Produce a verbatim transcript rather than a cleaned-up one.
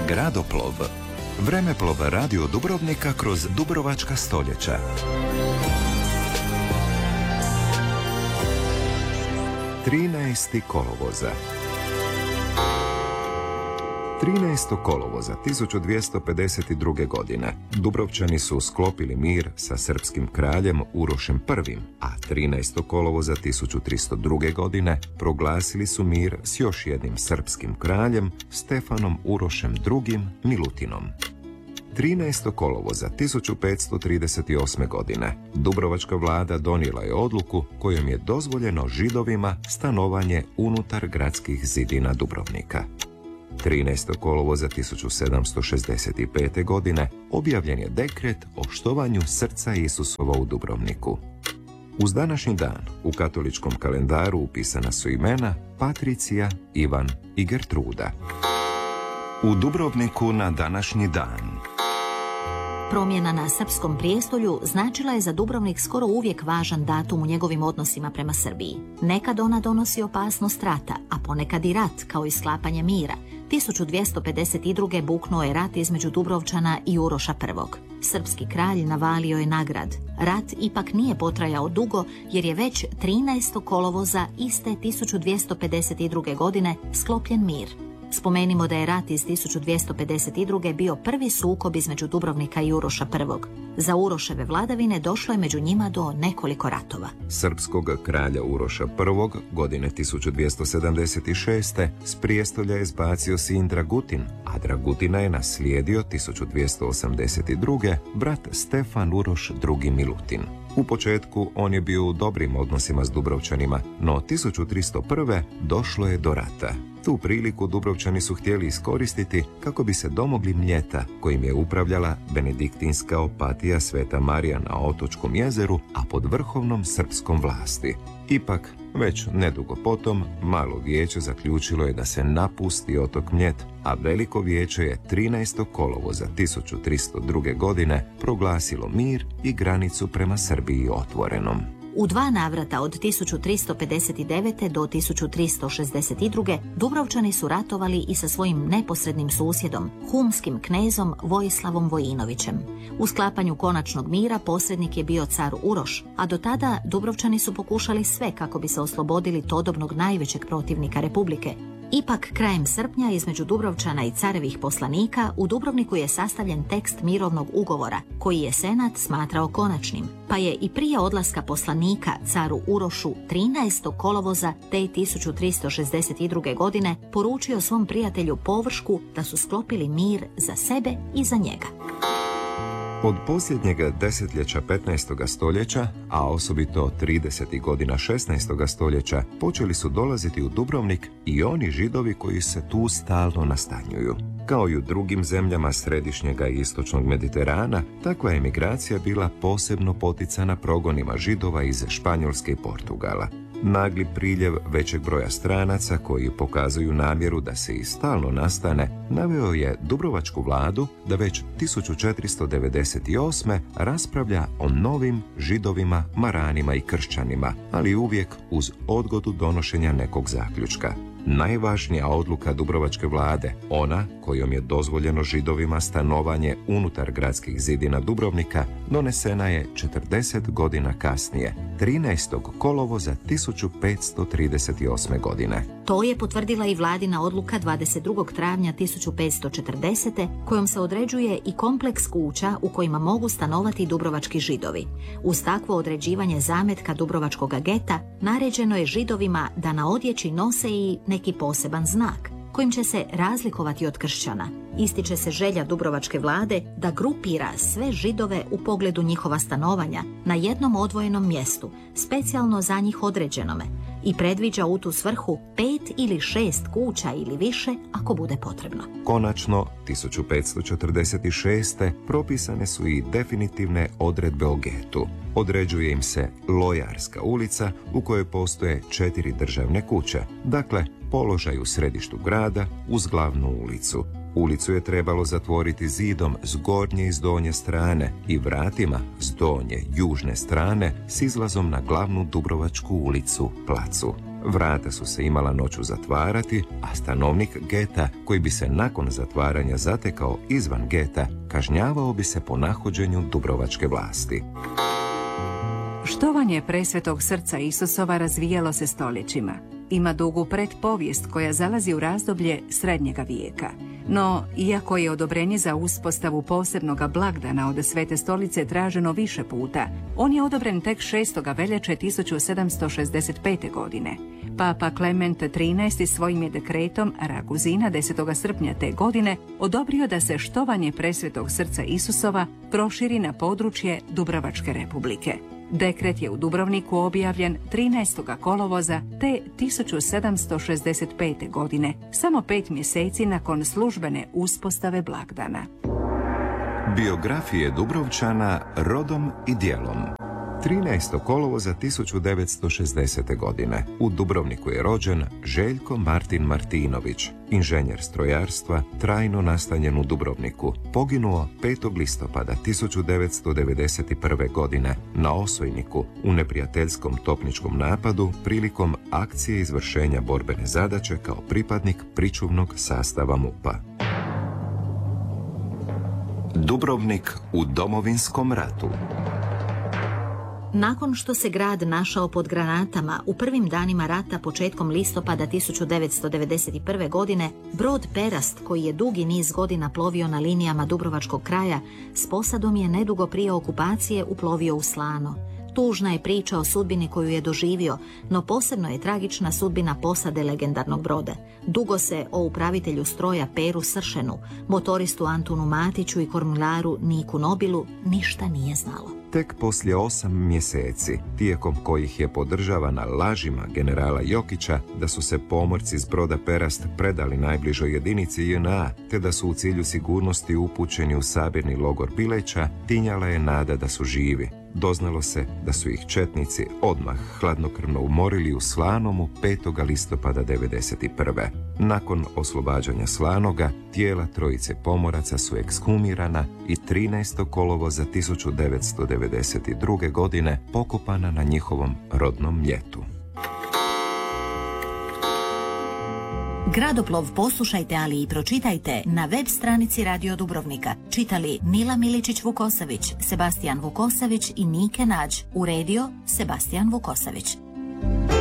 Gradoplov. Vremeplov radio Dubrovnika kroz dubrovačka stoljeća. trinaestog kolovoza. trinaestog kolovoza tisuću dvjesto pedeset druge. godine Dubrovčani su sklopili mir sa srpskim kraljem Urošem prvim, a trinaestog kolovoza tisuću tristo druge. godine proglasili su mir s još jednim srpskim kraljem, Stefanom Urošem drugim Milutinom. trinaestog kolovoza tisuću petsto trideset osme. godine Dubrovačka vlada donijela je odluku kojom je dozvoljeno Židovima stanovanje unutar gradskih zidina Dubrovnika. trinaestog kolovoza tisuću sedamsto šezdeset pete. godine objavljen je dekret o štovanju srca Isusova u Dubrovniku. Uz današnji dan u katoličkom kalendaru upisana su imena Patricija, Ivan i Gertruda. U Dubrovniku na današnji dan. Promjena na srpskom prijestolju značila je za Dubrovnik skoro uvijek važan datum u njegovim odnosima prema Srbiji. Nekad ona donosi opasnost rata, a ponekad i rat, kao i sklapanje mira. tisuću dvjesto pedeset druge. buknuo je rat između Dubrovčana i Uroša prvog. Srpski kralj navalio je na grad. Rat ipak nije potrajao dugo, jer je već trinaestog kolovoza iste tisuću dvjesto pedeset druge. godine sklopljen mir. Spomenimo da je rat iz tisuću dvjesto pedeset druge. bio prvi sukob između Dubrovnika i Uroša prvog. Za Uroševe vladavine došlo je među njima do nekoliko ratova. Srpskog kralja Uroša prvog. godine tisuću dvjesto sedamdeset šeste. s prijestolja je zbacio sin Dragutin, a Dragutina je naslijedio tisuću dvjesto osamdeset druge. brat Stefan Uroš drugi Milutin. U početku on je bio u dobrim odnosima s Dubrovčanima, no tisuću tristo prve. došlo je do rata. Tu priliku Dubrovčani su htjeli iskoristiti kako bi se domogli Mljeta, kojim je upravljala benediktinska opatija Sveta Marija na Otočkom jezeru, a pod vrhovnom srpskom vlasti. Ipak, već nedugo potom, malo vijeće zaključilo je da se napusti otok Mljet, a veliko vijeće je trinaestog kolovoza tisuću tristo druge. godine proglasilo mir i granicu prema Srbiji otvorenom. U dva navrata od tisuću tristo pedeset devete. do tisuću tristo šezdeset druge. Dubrovčani su ratovali i sa svojim neposrednim susjedom, humskim knezom Vojislavom Vojinovićem. U sklapanju konačnog mira posrednik je bio car Uroš, a do tada Dubrovčani su pokušali sve kako bi se oslobodili todobnog najvećeg protivnika Republike. Ipak, krajem srpnja između Dubrovčana i carevih poslanika u Dubrovniku je sastavljen tekst mirovnog ugovora, koji je senat smatrao konačnim, pa je i prije odlaska poslanika caru Urošu trinaestog kolovoza te tisuću tristo šezdeset druge. godine poručio svom prijatelju Površku da su sklopili mir za sebe i za njega. Od posljednjeg desetljeća petnaestog. stoljeća, a osobito tridesetih godina šesnaestog. stoljeća, počeli su dolaziti u Dubrovnik i oni Židovi koji se tu stalno nastanjuju. Kao i u drugim zemljama središnjega i istočnog Mediterana, takva je emigracija bila posebno poticana progonima Židova iz Španjolske i Portugala. Nagli priljev većeg broja stranaca koji pokazuju namjeru da se i stalno nastane, naveo je Dubrovačku vladu da već tisuću četiristo devedeset osme. raspravlja o novim Židovima, Maranima i Kršćanima, ali uvijek uz odgodu donošenja nekog zaključka. Najvažnija odluka Dubrovačke vlade, ona kojom je dozvoljeno Židovima stanovanje unutar gradskih zidina Dubrovnika, donesena je četrdeset godina kasnije, trinaestog kolovoza tisuću petsto trideset osme. godine. To je potvrdila i vladina odluka dvadeset drugog travnja tisuću petsto četrdesete. kojom se određuje i kompleks kuća u kojima mogu stanovati dubrovački Židovi. Uz takvo određivanje zametka Dubrovačkog geta, naređeno je Židovima da na odjeći nose i neki poseban znak, kojim će se razlikovati od kršćana. Ističe se želja Dubrovačke vlade da grupira sve Židove u pogledu njihova stanovanja na jednom odvojenom mjestu, specijalno za njih određenome, i predviđa u tu svrhu pet ili šest kuća ili više ako bude potrebno. Konačno, tisuću petsto četrdeset šeste. propisane su i definitivne odredbe o getu. Određuje im se Lojarska ulica u kojoj postoje četiri državne kuće, dakle položaj u središtu grada uz glavnu ulicu. Ulicu je trebalo zatvoriti zidom s gornje i s donje strane i vratima s donje južne strane s izlazom na glavnu Dubrovačku ulicu, placu. Vrata su se imala noću zatvarati, a stanovnik geta, koji bi se nakon zatvaranja zatekao izvan geta, kažnjavao bi se po nahođenju dubrovačke vlasti. Štovanje Presvetog srca Isusova razvijalo se stoljećima. Ima dugu pretpovijest koja zalazi u razdoblje srednjega vijeka. No, iako je odobrenje za uspostavu posebnog blagdana od Svete stolice traženo više puta, on je odobren tek šestog veljače tisuću sedamsto šezdeset pete. godine. Papa Klement trinaesti svojim je dekretom Raguzina desetog srpnja te godine odobrio da se štovanje Presvetog srca Isusova proširi na područje Dubrovačke republike. Dekret je u Dubrovniku objavljen trinaestog kolovoza te tisuću sedamsto šezdeset pete. godine, samo pet mjeseci nakon službene uspostave blagdana. Biografije Dubrovčana rodom i djelom. trinaestog kolovoza tisuću devetsto šezdesete. godine u Dubrovniku je rođen Željko Martin Martinović, inženjer strojarstva, trajno nastanjen u Dubrovniku, poginuo petog listopada tisuću devetsto devedeset prve. godine na Osojniku u neprijateljskom topničkom napadu prilikom akcije izvršenja borbene zadaće kao pripadnik pričuvnog sastava MUP-a. Dubrovnik u Domovinskom ratu. Nakon što se grad našao pod granatama, u prvim danima rata početkom listopada tisuću devetsto devedeset prve. godine, brod Perast, koji je dugi niz godina plovio na linijama Dubrovačkog kraja, s posadom je nedugo prije okupacije uplovio u Slano. Tužna je priča o sudbini koju je doživio, no posebno je tragična sudbina posade legendarnog broda. Dugo se o upravitelju stroja Peru Sršenu, motoristu Antunu Matiću i kormilaru Niku Nobilu ništa nije znalo. Tek poslije osam mjeseci, tijekom kojih je podržavana lažima generala Jokića da su se pomorci s broda Perast predali najbližoj jedinici J N A, te da su u cilju sigurnosti upućeni u sabirni logor Bileća, tinjala je nada da su živi. Doznalo se da su ih četnici odmah hladnokrvno umorili u Slanomu petog listopada devedeset prve. Nakon oslobađanja Slanoga, tijela trojice pomoraca su ekshumirana i trinaestog kolovoza tisuću devetsto devedeset druge. godine pokopana na njihovom rodnom mljetu. Gradoplov poslušajte, ali i pročitajte na web stranici Radio Dubrovnika. Čitali Mila Miličić-Vukosavić, Sebastijan Vukosavić i Nike Nađ. Uredio Sebastijan Vukosavić.